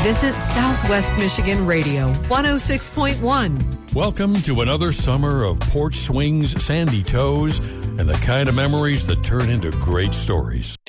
Visit Southwest Michigan Radio 106.1. Welcome to another summer of porch swings, sandy toes, and the kind of memories that turn into great stories.